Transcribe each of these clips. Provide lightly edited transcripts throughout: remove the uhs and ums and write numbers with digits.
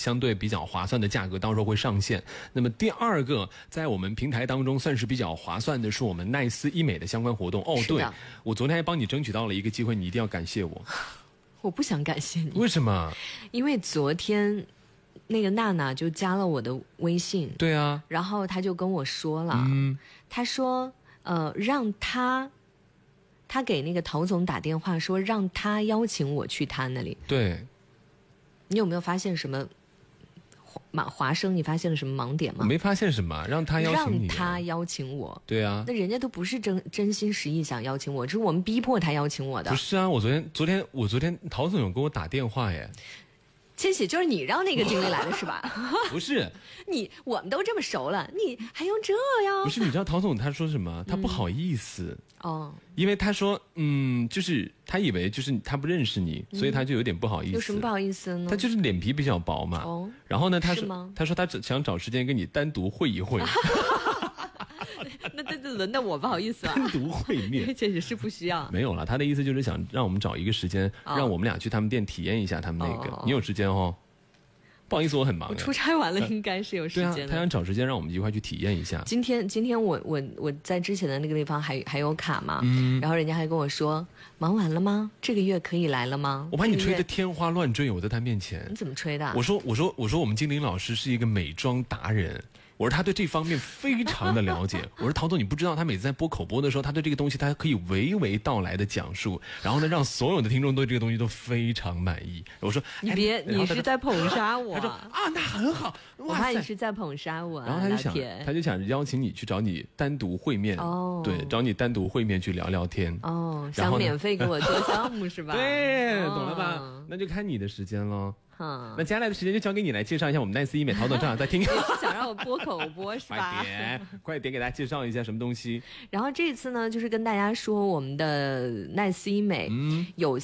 相对比较划算的价格，到时候会上线。那么第二个，在我们平台当中算是比较划算的是我们奈斯医美的相关活动。哦，对，我昨天还帮你争取到了一个机会，你一定要感谢我。 我不想感谢你。 为什么？ 因为昨天那个娜娜就加了我的微信。 对啊。 然后她就跟我说了，她说让她给那个陶总打电话说让他邀请我去他那里。 对。 你有没有发现什么华生？你发现了什么盲点吗？ 我没发现什么，让他邀请你。 让他邀请我。 对啊。 那人家都不是真心实意想邀请我，这是我们逼迫他邀请我的。 不是啊，我昨天陶总有给我打电话耶。 千玺，就是你让那个经理来的是吧？ 不是， 我们都这么熟了，你还用这样？ 不是，你知道陶总他说什么？他不好意思。因为他说，就是他以为就是他不认识你，所以他就有点不好意思。 有什么不好意思呢？ 他就是脸皮比较薄嘛。然后呢，他说他想找时间跟你单独会一会。 那轮到我不好意思啊， 单独会面， 确实是不需要。 没有了，他的意思就是想让我们找一个时间，让我们俩去他们店体验一下他们那个。你有时间哦？不好意思，我很忙。 我出差完了，应该是有时间的。 对啊，他想找时间让我们一块去体验一下。 今天我在之前的那个地方还有卡嘛，然后人家还跟我说忙完了吗？这个月可以来了吗？ 我把你吹得天花乱坠，我在他面前。 你怎么吹的？ 我说我们精灵老师是一个美妆达人。我说他对这方面非常的了解。我说陶总，你不知道他每次在播口播的时候，他对这个东西他可以娓娓道来的讲述，然后呢让所有的听众对这个东西都非常满意。我说你是在捧杀我。 他说那很好。 我怕你是在捧杀我。 然后他就想邀请你去找你单独会面。对，找你单独会面去聊聊天。 想免费给我做项目是吧？ 对，懂了吧？那就看你的时间咯。那接下来的时间就交给你来介绍一下我们奈斯医美陶总，正好在听。 你是想让我播口播是吧？ 快点给大家介绍一下什么东西。然后这次呢，就是跟大家说我们的奈斯医美有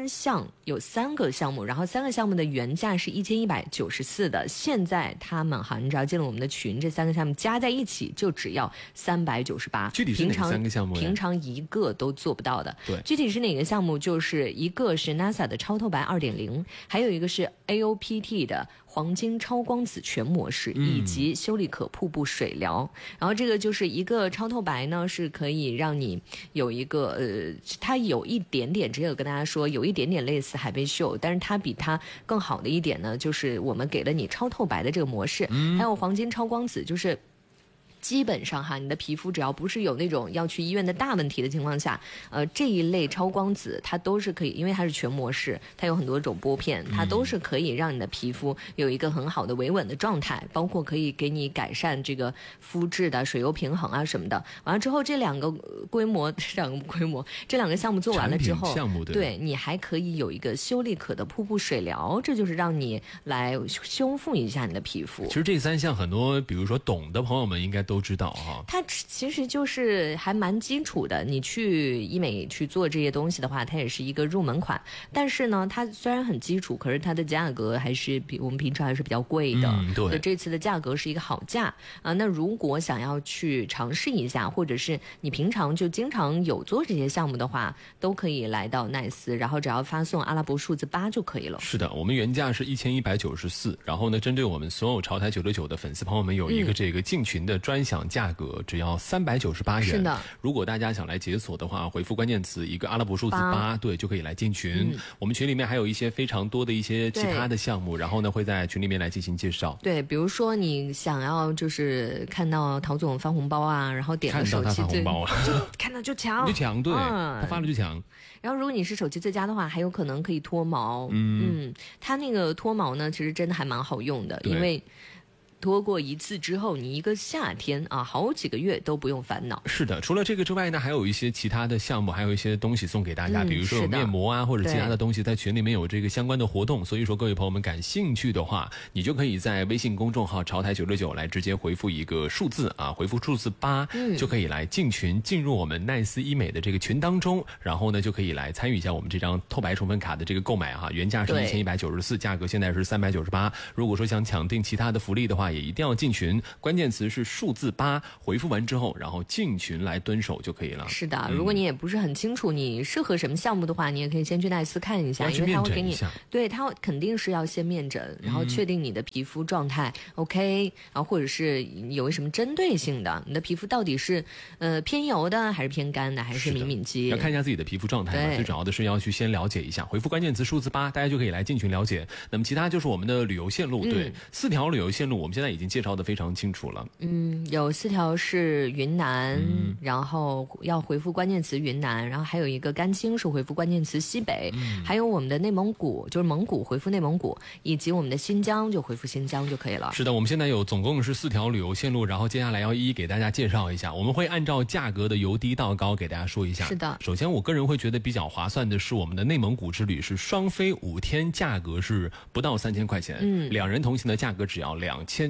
3个项目，然后3个项目的原价是1194的，现在他们你只要进了我们的群，这3个项目加在一起就只要398。 具体是哪3个项目？ 平常一个都做不到的。 对， 具体是哪个项目？就是一个是 NASA 的超透白 2.0， 还有一个是AOPT 的黄金超光子全模式，以及修丽可瀑布水疗。然后这个就是一个超透白呢，是可以让你有一个它有一点点，只有跟大家说有一点点类似海贝秀，但是它比它更好的一点呢，就是我们给了你超透白的这个模式，还有黄金超光子，就是基本上你的皮肤只要不是有那种要去医院的大问题的情况下，这一类超光子它都是可以，因为它是全模式，它有很多种拨片，它都是可以让你的皮肤有一个很好的维稳的状态，包括可以给你改善这个肤质的水油平衡啊什么的。完了之后，这两个项目做完了之后，对你还可以有一个修丽可的瀑布水疗，这就是让你来修复一下你的皮肤。 其实这3项很多，比如说懂的朋友们应该都知道哈， 它其实就是还蛮基础的。你去医美去做这些东西的话，它也是一个入门款。但是呢，它虽然很基础，可是它的价格还是比我们平常还是比较贵的。 对， 这次的价格是一个好价啊。那如果想要去尝试一下，或者是你平常就经常有做这些项目的话，都可以来到奈斯，然后只要发送阿拉伯数字8就可以了。 是的，我们原价是1194，然后呢，针对我们所有潮台969的粉丝朋友们，有一个这个进群的专享价格，只要398元。 是的， 如果大家想来解锁的话，回复关键词一个阿拉伯数字8，对，就可以来进群。我们群里面还有一些非常多的一些其他的项目，然后呢会在群里面来进行介绍。 对，比如说你想要就是看到陶总发红包啊，然后点了手气最，就看到就抢， 对，他发了就抢。 然后如果你是手气最佳的话，还有可能可以脱毛。它那个脱毛呢，其实真的还蛮好用的，因为脱过一次之后，你一个夏天好几个月都不用烦恼。 是的，除了这个之外呢，还有一些其他的项目，还有一些东西送给大家，比如说有面膜啊，或者其他的东西，在群里面有这个相关的活动。所以说各位朋友们感兴趣的话，你就可以在微信公众号潮台969来直接回复一个数字回复数字8，就可以来进群，进入我们奈斯医美的这个群当中，然后呢就可以来参与一下我们这张透白宠粉卡的这个购买原价是1194，价格现在是398。如果说想抢订其他的福利的话， 话，也一定要进群，关键词是数字8，回复完之后，然后进群来蹲守就可以了。 是的，如果你也不是很清楚你适合什么项目的话，你也可以先去奈斯看一下，因为他会给你，对，他肯定是要先面诊，然后确定你的皮肤状态 OK， 然后或者是有什么针对性的，你的皮肤到底是偏油的还是偏干的，还是敏敏肌， 要看一下自己的皮肤状态嘛。最主要的是要去先了解一下，回复关键词数字8，大家就可以来进群了解。那么其他就是我们的旅游线路，对，4条旅游线路我们现在已经介绍的非常清楚了。 有4条是云南，然后要回复关键词云南，然后还有一个甘青是回复关键词西北，还有我们的内蒙古就是蒙古回复内蒙古，以及我们的新疆就回复新疆就可以了。 是的，我们现在有总共是4条旅游线路，然后接下来要一一给大家介绍一下，我们会按照价格的由低到高给大家说一下。 是的， 首先我个人会觉得比较划算的是我们的内蒙古之旅，是双飞5天，价格是不到3000块钱，2人同行的价格只要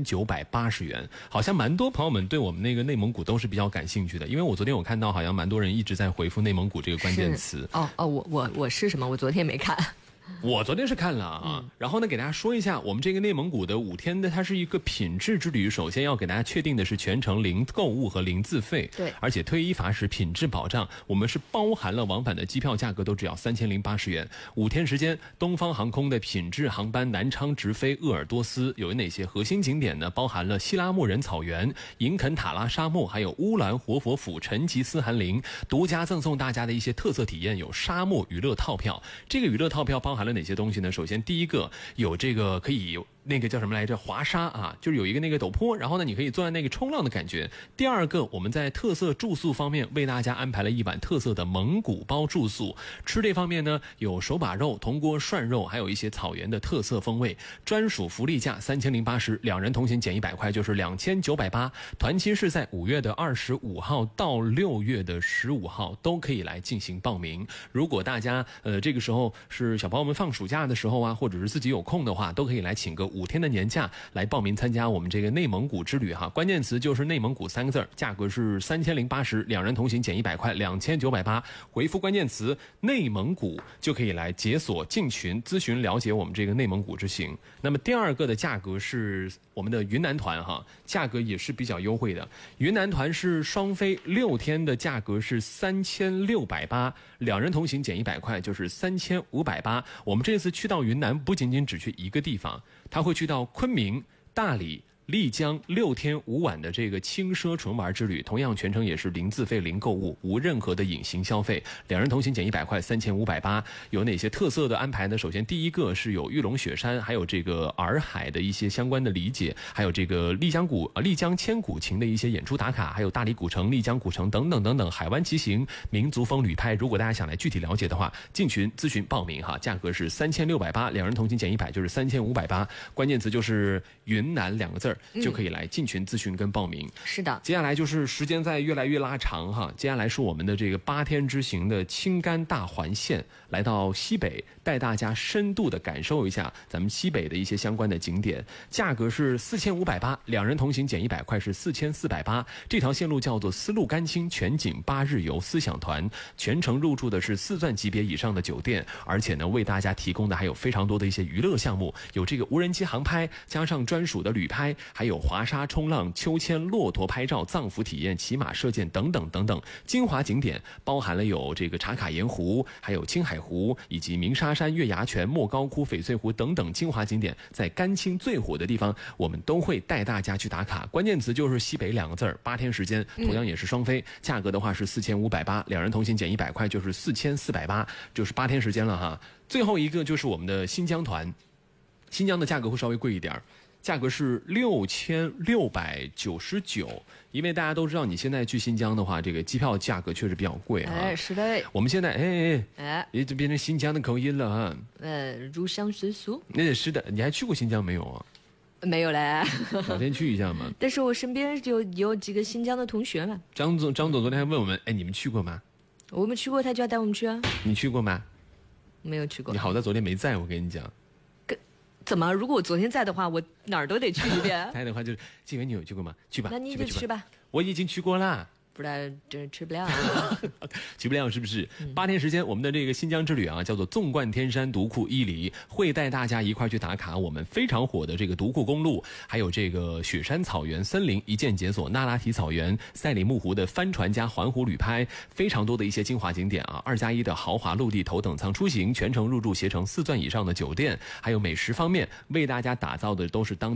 2980元。好像蛮多朋友们对我们那个内蒙古都是比较感兴趣的，因为我昨天有看到好像蛮多人一直在回复内蒙古这个关键词。 我是什么？我昨天没看。 我昨天是看了啊，然后呢，给大家说一下，我们这个内蒙古的5天的，它是一个品质之旅。首先要给大家确定的是，全程零购物和零自费， 对， 而且退一罚十，品质保障。我们是包含了往返的机票价格都只要3080元。5天时间，东方航空的品质航班南昌直飞鄂尔多斯，有哪些核心景点呢？包含了希拉穆人草原、银肯塔拉沙漠，还有乌兰活佛府、成吉思汗陵。独家赠送大家的一些特色体验有沙漠娱乐套票。这个娱乐套票包含了哪些东西呢？首先第一个有这个可以那个叫什么来着，滑沙啊，就是有一个那个陡坡，然后呢你可以坐在那个冲浪的感觉。第二个，我们在特色住宿方面为大家安排了一晚特色的蒙古包住宿。吃这方面呢，有手把肉、铜锅涮肉，还有一些草原的特色风味。专属福利价3080，两人同行减100块，就是2980。团期是在5月的25号到6月的15号都可以来进行报名。如果大家这个时候是小朋友们放暑假的时候啊，或者是自己有空的话，都可以来请个5天的年假来报名参加我们这个内蒙古之旅哈。关键词就是内蒙古3个字，价格是3080，两人同行减100块，2980。回复关键词内蒙古就可以来解锁进群咨询了解我们这个内蒙古之行。那么第二个的价格是我们的云南团哈，价格也是比较优惠的。云南团是双飞6天的价格是3680，两人同行减100块，就是3580。我们这次去到云南不仅仅只去一个地方，他会去到昆明、大理、丽江6天5晚的这个轻奢纯玩之旅，同样全程也是零自费、零购物，无任何的隐形消费，两人同行减100块，3580。有哪些特色的安排呢？首先第一个是有玉龙雪山，还有这个洱海的一些相关的理解，还有这个丽江千古情的一些演出打卡，还有大理古城、丽江古城等等等等，海湾骑行、民族风旅拍。如果大家想来具体了解的话，进群咨询报名哈，价格是3680，两人同行减100，就是3580。关键词就是云南2个字就可以来进群咨询跟报名。 是的， 接下来就是时间在越来越拉长哈，接下来是我们的这个8天之行的青甘大环线，来到西北，带大家深度的感受一下咱们西北的一些相关的景点。价格是4580，两人同行减100块，是4480。这条线路叫做丝路甘青全景8日游思想团，全程入住的是4钻级别以上的酒店，而且呢为大家提供的还有非常多的一些娱乐项目，有这个无人机航拍，加上专属的旅拍，还有滑沙、冲浪、秋千、骆驼拍照、藏服体验、骑马射箭等等等等。精华景点包含了有这个茶卡盐湖，还有青海湖，以及鸣沙山、月牙泉、莫高窟、翡翠湖等等精华景点，在甘青最火的地方，我们都会带大家去打卡。关键词就是西北2个字，8天时间，同样也是双飞，价格的话是4580，两人同行减100块，就是4480，就是8天时间了哈。最后一个就是我们的新疆团，新疆的价格会稍微贵一点，价格是6699，因为大家都知道你现在去新疆的话，这个机票价格确实比较贵啊。 是的。 我们现在也就变成新疆的口音了啊。 入乡随俗。 那是的，你还去过新疆没有啊？ 没有嘞。 哪天去一下嘛？ 但是我身边有几个新疆的同学嘛。 张总昨天还问我们，你们去过吗？ 我们去过，他就要带我们去啊。 你去过吗？ 没有去过。 你好在昨天没在，我跟你讲。 怎么？如果我昨天在的话，我哪儿都得去一遍。 在的话就是，纪委你有去过吗？去吧。 那你就去吧。 我已经去过了。 不知道这吃不了啊。 去不了是不是？8天时间，我们的这个新疆之旅啊，叫做纵贯天山独库伊犁，会带大家一块去打卡我们非常火的这个独库公路，还有这个雪山草原森林一键解锁，那拉提草原、赛里木湖的帆船加环湖旅拍，非常多的一些精华景点啊，2+1的豪华陆地头等舱出行，全程入住携程4钻以上的酒店，还有美食方面为大家打造的都是当